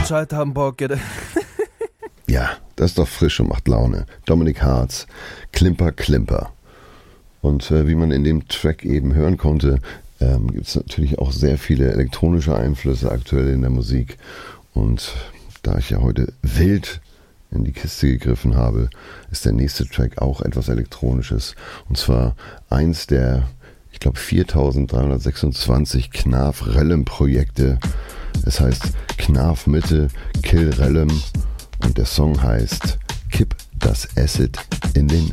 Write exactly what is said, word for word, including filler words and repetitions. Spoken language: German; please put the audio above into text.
Zeit haben Bock. Ja, das ist doch frisch und macht Laune. Dominic Hartz, Klimper Klimper. Und äh, wie man in dem Track eben hören konnte, ähm, gibt es natürlich auch sehr viele elektronische Einflüsse aktuell in der Musik. Und da ich ja heute wild in die Kiste gegriffen habe, ist der nächste Track auch etwas Elektronisches. Und zwar eins der, ich glaube, viertausenddreihundertsechsundzwanzig Knarf-Rellem-Projekte. Es heißt Knarf Mitte, Kill Rellem und der Song heißt Kipp das Acid in den